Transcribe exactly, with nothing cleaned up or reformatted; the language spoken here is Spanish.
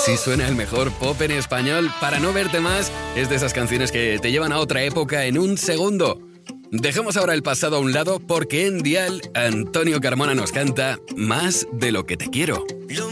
Así suena el mejor pop en español. Para no verte más, es de esas canciones que te llevan a otra época en un segundo. Dejemos ahora el pasado a un lado porque en Dial, Antonio Carmona nos canta Más de lo que te quiero. Lo